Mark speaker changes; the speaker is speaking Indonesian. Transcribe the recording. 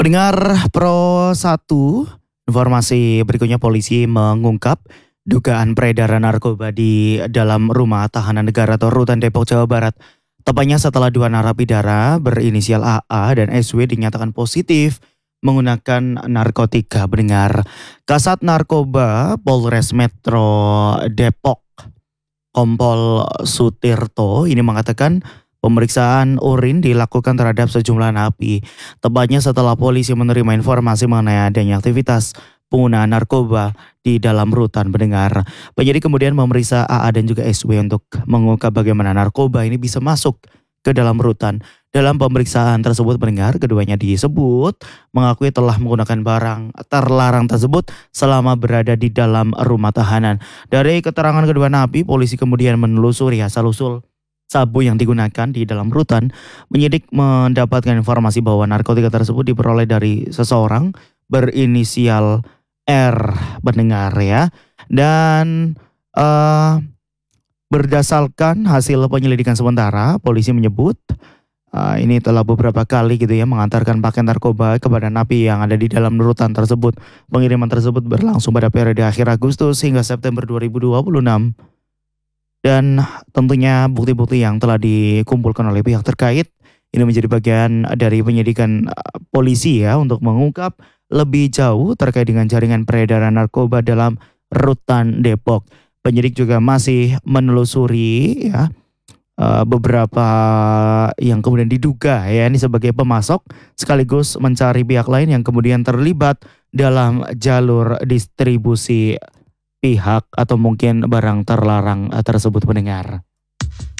Speaker 1: Pendengar Pro 1, informasi berikutnya polisi mengungkap dugaan peredaran narkoba di dalam rumah tahanan negara atau Rutan Depok, Jawa Barat. Tepatnya setelah dua narapidana berinisial AA dan SW dinyatakan positif menggunakan narkotika. Pendengar, Kasat Narkoba Polres Metro Depok Kompol Sutirto ini mengatakan pemeriksaan urin dilakukan terhadap sejumlah napi. Tepatnya setelah polisi menerima informasi mengenai adanya aktivitas penggunaan narkoba di dalam rutan. Pendengar, penyidik kemudian memeriksa AA dan juga SW untuk mengungkap bagaimana narkoba ini bisa masuk ke dalam rutan. Dalam pemeriksaan tersebut, pendengar, keduanya disebut mengakui telah menggunakan barang terlarang tersebut selama berada di dalam rumah tahanan. Dari keterangan kedua napi, polisi kemudian menelusuri asal-usul sabu yang digunakan di dalam rutan. Penyidik mendapatkan informasi bahwa narkotika tersebut diperoleh dari seseorang berinisial R, pendengar ya. Dan berdasarkan hasil penyelidikan sementara, polisi menyebut ini telah beberapa kali gitu ya mengantarkan paket narkoba kepada napi yang ada di dalam rutan tersebut. Pengiriman tersebut berlangsung pada periode akhir Agustus hingga September 2026. Dan tentunya bukti-bukti yang telah dikumpulkan oleh pihak terkait ini menjadi bagian dari penyidikan polisi ya untuk mengungkap lebih jauh terkait dengan jaringan peredaran narkoba dalam Rutan Depok. Penyidik juga masih menelusuri ya beberapa yang kemudian diduga ya ini sebagai pemasok sekaligus mencari pihak lain yang kemudian terlibat dalam jalur distribusi pihak atau mungkin barang terlarang tersebut, pendengar.